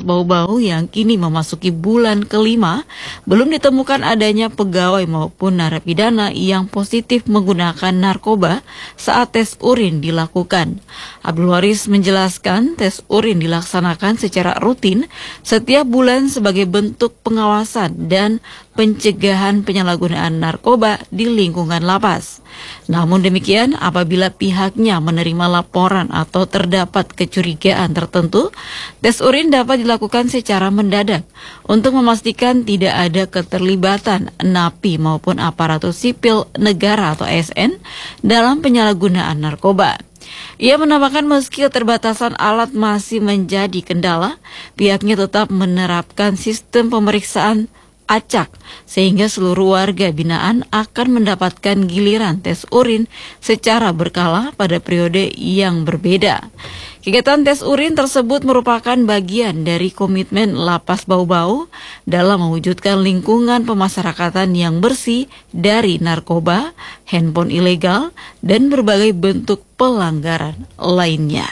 Bau-Bau yang kini memasuki bulan kelima, belum ditemukan adanya pegawai maupun narapidana yang positif menggunakan narkoba saat tes urin dilakukan. Abdul Waris menjelaskan tes urin dilaksanakan secara rutin setiap bulan sebagai bentuk pengawasan dan pencegahan penyalahgunaan narkoba di lingkungan lapas. Namun demikian, apabila pihaknya menerima laporan atau terdapat kecurigaan tertentu, tes urin dapat dilakukan secara mendadak untuk memastikan tidak ada keterlibatan napi maupun aparatur sipil negara atau ASN dalam penyalahgunaan narkoba. Ia menambahkan meski keterbatasan alat masih menjadi kendala, pihaknya tetap menerapkan sistem pemeriksaan acak sehingga seluruh warga binaan akan mendapatkan giliran tes urin secara berkala pada periode yang berbeda. Kegiatan tes urin tersebut merupakan bagian dari komitmen Lapas Bau-Bau dalam mewujudkan lingkungan pemasyarakatan yang bersih dari narkoba, handphone ilegal, dan berbagai bentuk pelanggaran lainnya.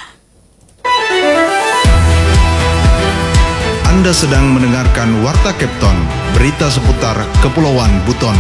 Anda sedang mendengarkan Warta Kepton, berita seputar Kepulauan Buton.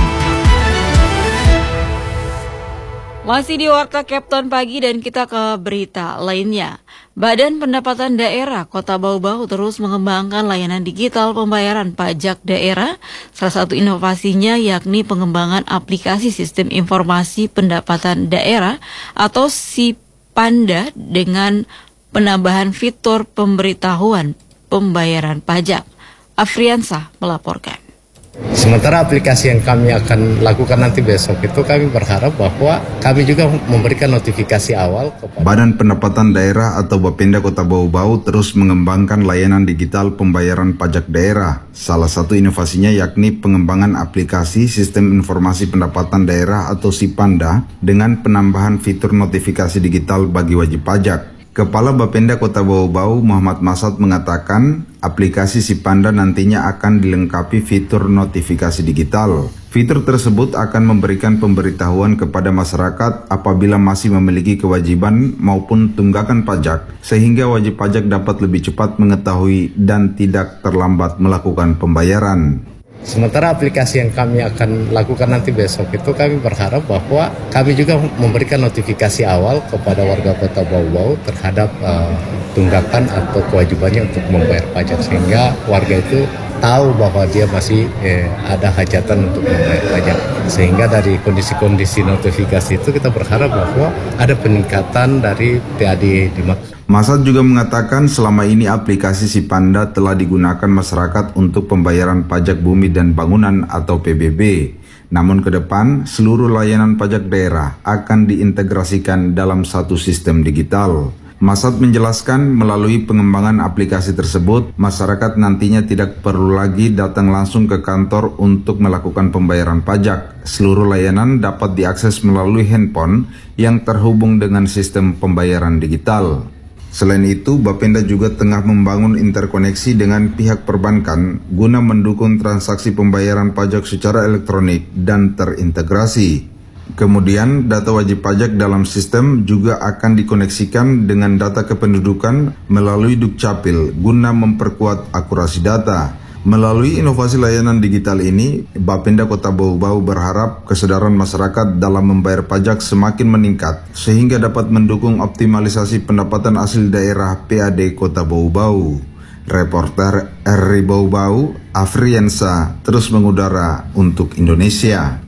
Masih di Warta Kepton pagi dan kita ke berita lainnya. Badan Pendapatan Daerah Kota Bau-Bau terus mengembangkan layanan digital pembayaran pajak daerah. Salah satu inovasinya yakni pengembangan aplikasi Sistem Informasi Pendapatan Daerah atau SIPANDA dengan penambahan fitur pemberitahuan pembayaran pajak. Afriansah melaporkan. Sementara aplikasi yang kami akan lakukan nanti besok itu kami berharap bahwa kami juga memberikan notifikasi awal kepada Badan Pendapatan Daerah atau Bapenda Kota Bau-Bau terus mengembangkan layanan digital pembayaran pajak daerah. Salah satu inovasinya yakni pengembangan aplikasi Sistem Informasi Pendapatan Daerah atau SIPANDA dengan penambahan fitur notifikasi digital bagi wajib pajak. Kepala Bapenda Kota Bau-Bau Muhammad Masad mengatakan aplikasi SIPANDA nantinya akan dilengkapi fitur notifikasi digital. Fitur tersebut akan memberikan pemberitahuan kepada masyarakat apabila masih memiliki kewajiban maupun tunggakan pajak, sehingga wajib pajak dapat lebih cepat mengetahui dan tidak terlambat melakukan pembayaran. Sementara aplikasi yang kami akan lakukan nanti besok itu kami berharap bahwa kami juga memberikan notifikasi awal kepada warga Kota Bau-Bau terhadap tunggakan atau kewajibannya untuk membayar pajak, sehingga warga itu tahu bahwa dia masih ada hajatan untuk membayar pajak. Sehingga dari kondisi-kondisi notifikasi itu kita berharap bahwa ada peningkatan dari PAD dimaksud. Masad juga mengatakan selama ini aplikasi SIPANDA telah digunakan masyarakat untuk pembayaran pajak bumi dan bangunan atau PBB. Namun ke depan, seluruh layanan pajak daerah akan diintegrasikan dalam satu sistem digital. Masad menjelaskan melalui pengembangan aplikasi tersebut, masyarakat nantinya tidak perlu lagi datang langsung ke kantor untuk melakukan pembayaran pajak. Seluruh layanan dapat diakses melalui handphone yang terhubung dengan sistem pembayaran digital. Selain itu, Bapenda juga tengah membangun interkoneksi dengan pihak perbankan guna mendukung transaksi pembayaran pajak secara elektronik dan terintegrasi. Kemudian, data wajib pajak dalam sistem juga akan dikoneksikan dengan data kependudukan melalui Dukcapil guna memperkuat akurasi data. Melalui inovasi layanan digital ini, Bapenda Kota Bau-Bau berharap kesadaran masyarakat dalam membayar pajak semakin meningkat sehingga dapat mendukung optimalisasi pendapatan asli daerah PAD Kota Bau-Bau. Reporter RRI Bau-Bau, Afriansa, terus mengudara untuk Indonesia.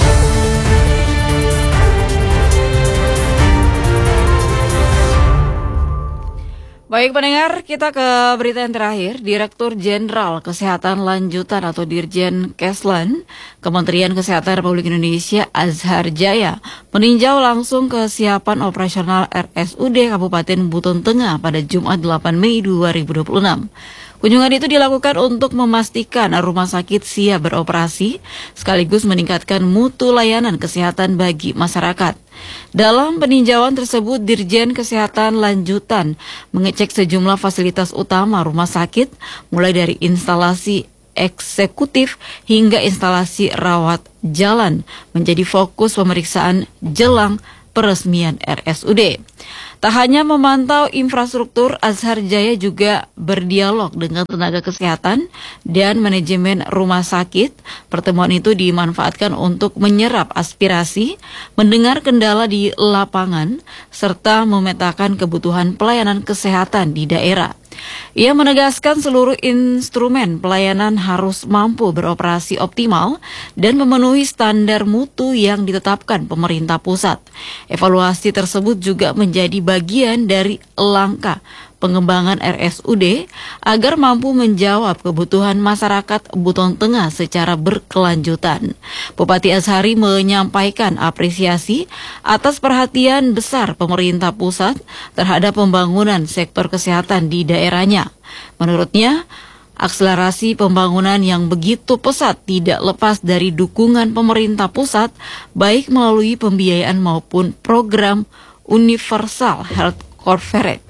Baik pendengar, kita ke berita yang terakhir. Direktur Jenderal Kesehatan Lanjutan atau Dirjen Keslan, Kementerian Kesehatan Republik Indonesia Azhar Jaya, meninjau langsung kesiapan operasional RSUD Kabupaten Buton Tengah pada Jumat 8 Mei 2026. Kunjungan itu dilakukan untuk memastikan rumah sakit siap beroperasi, sekaligus meningkatkan mutu layanan kesehatan bagi masyarakat. Dalam peninjauan tersebut, Dirjen Kesehatan Lanjutan mengecek sejumlah fasilitas utama rumah sakit, mulai dari instalasi eksekutif hingga instalasi rawat jalan, menjadi fokus pemeriksaan jelang peresmian RSUD. Tak hanya memantau infrastruktur, Azhar Jaya juga berdialog dengan tenaga kesehatan dan manajemen rumah sakit. Pertemuan itu dimanfaatkan untuk menyerap aspirasi, mendengar kendala di lapangan, serta memetakan kebutuhan pelayanan kesehatan di daerah. Ia menegaskan seluruh instrumen pelayanan harus mampu beroperasi optimal dan memenuhi standar mutu yang ditetapkan pemerintah pusat. Evaluasi tersebut juga menjadi bagian dari langkah pengembangan RSUD agar mampu menjawab kebutuhan masyarakat Buton Tengah secara berkelanjutan. Bupati Azhari menyampaikan apresiasi atas perhatian besar pemerintah pusat terhadap pembangunan sektor kesehatan di daerahnya. Menurutnya, akselerasi pembangunan yang begitu pesat tidak lepas dari dukungan pemerintah pusat, baik melalui pembiayaan maupun program Universal Health Coverage.